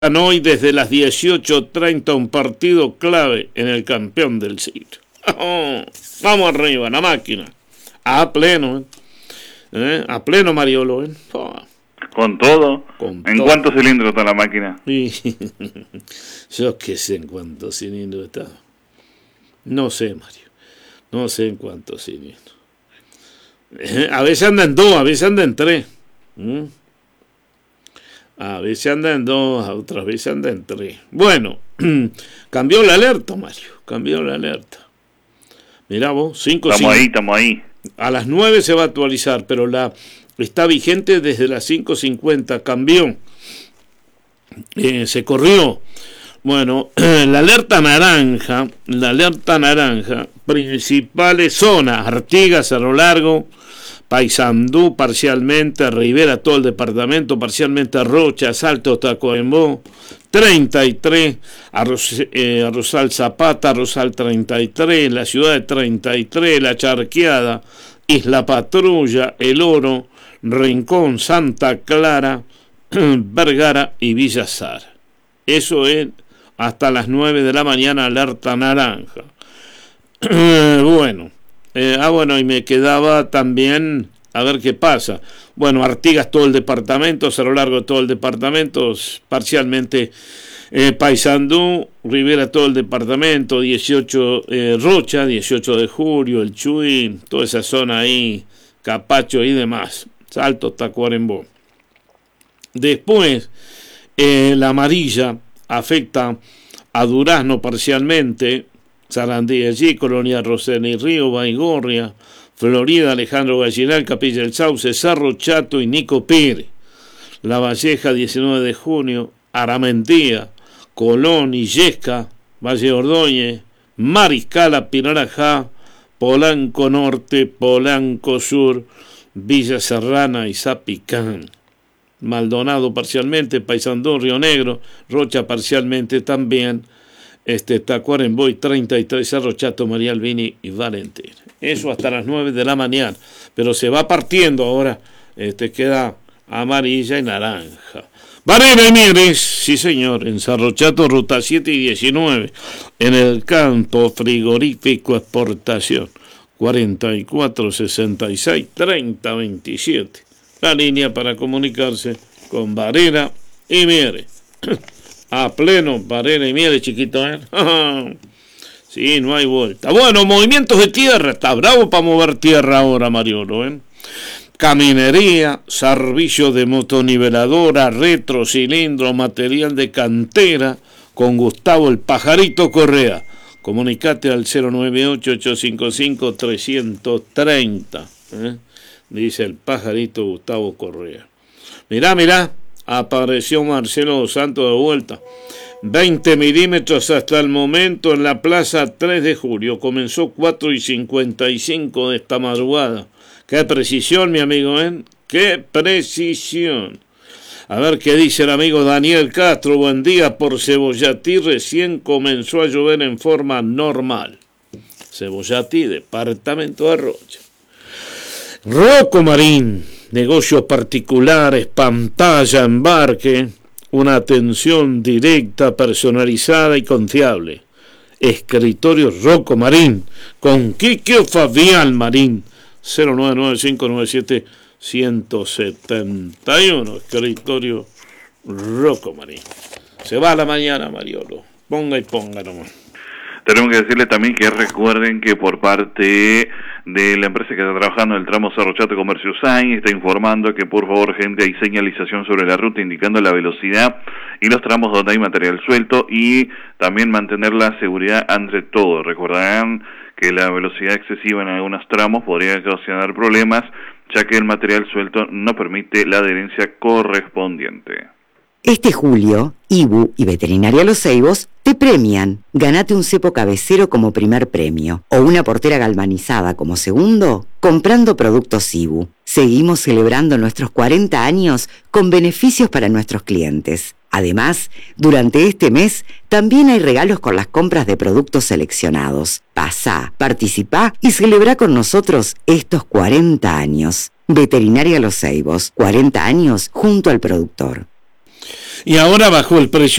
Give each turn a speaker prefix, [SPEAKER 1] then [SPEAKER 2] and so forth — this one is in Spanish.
[SPEAKER 1] Hoy desde las 18:30 un partido clave en el campeón del siglo. Vamos arriba, la máquina. A pleno, a pleno, Mariolo.
[SPEAKER 2] Con todo. ¿En cuántos cilindros está la máquina?
[SPEAKER 1] Yo qué sé en cuántos cilindros está. No sé, Mario. No sé en cuántos cilindros. A veces anda en 2, a veces anda en 3. A veces anda en 2, a otras veces anda en 3. Bueno, cambió la alerta, Mario. Cambió la alerta. Mirá vos, 5.
[SPEAKER 2] Estamos ahí.
[SPEAKER 1] A las 9 se va a actualizar, pero está vigente desde las 5:50. Cambió. Se corrió. Bueno, la alerta naranja, principales zonas: Artigas, Cerro Largo, Paysandú parcialmente, Rivera, todo el departamento, parcialmente Rocha, Salto, Tacuarembó, 33, Rosal Zapata, Rosal 33, la ciudad de 33, La Charqueada, Isla Patrulla, El Oro, Rincón, Santa Clara, Vergara y Villa Sara. Eso es hasta las 9 de la mañana, alerta naranja. Bueno. Y me quedaba también, a ver qué pasa. Bueno, Artigas todo el departamento, Cerro Largo todo el departamento, parcialmente Paysandú, Rivera todo el departamento, 18 Rocha, 18 de julio, El Chuy, toda esa zona ahí, Capacho y demás, Salto, Tacuarembó. Después, la amarilla afecta a Durazno parcialmente, Sarandí allí, Colonia Rosena y Río, Baigorria, Florida, Alejandro Gallinal, Capilla del Sauce, Cerro Chato y Nico Pérez. La Valleja, 19 de junio, Aramendía, Colón, Illesca, Valle Ordóñez, Mariscala, Pinarajá, Polanco Norte, Polanco Sur, Villa Serrana y Zapicán. Maldonado parcialmente, Paysandú, Río Negro, Rocha parcialmente también, Tacuarembó y 33, Cerro Chato, María Albini y Valentín. Eso hasta las 9 de la mañana, pero se va partiendo ahora, queda amarilla y naranja. Varela y Mieres, sí señor, en Cerro Chato, ruta 7 y 19, en el campo frigorífico exportación, 44 66 30 27. La línea para comunicarse con Varela y Mieres. A pleno, Varela y Mieres, chiquito, Sí, no hay vuelta. Bueno, movimientos de tierra. Está bravo para mover tierra ahora, Mariolo, Caminería, servicio de motoniveladora, retro, cilindro, material de cantera, con Gustavo el Pajarito Correa. Comunicate al 098-855-330. Dice el Pajarito Gustavo Correa. Mirá. Apareció Marcelo Dos Santos de vuelta. 20 milímetros hasta el momento en la plaza 3 de julio. Comenzó 4:55 de esta madrugada. Qué precisión, mi amigo, Qué precisión. A ver qué dice el amigo Daniel Castro. Buen día por Cebollatí. Recién comenzó a llover en forma normal. Cebollatí, departamento de Rocha. Rocco Marín. Negocios particulares, pantalla, embarque, una atención directa, personalizada y confiable. Escritorio Rocco Marín, con Quiquio Fabián Marín, 099597-171. Escritorio Rocco Marín. Se va a la mañana, Mariolo. Ponga nomás.
[SPEAKER 2] Tenemos que decirle también que recuerden que por parte de la empresa que está trabajando en el tramo Cerro Chato Comercio Sain está informando que por favor, gente, hay señalización sobre la ruta indicando la velocidad y los tramos donde hay material suelto, y también mantener la seguridad ante todo. Recordarán que la velocidad excesiva en algunos tramos podría ocasionar problemas, ya que el material suelto no permite la adherencia correspondiente.
[SPEAKER 3] Este julio, IBU y Veterinaria Los Ceibos te premian. Ganate un cepo cabecero como primer premio o una portera galvanizada como segundo comprando productos IBU. Seguimos celebrando nuestros 40 años con beneficios para nuestros clientes. Además, durante este mes también hay regalos con las compras de productos seleccionados. Pasá, participá y celebra con nosotros estos 40 años. Veterinaria Los Ceibos, 40 años junto al productor.
[SPEAKER 1] y ahora bajó el precio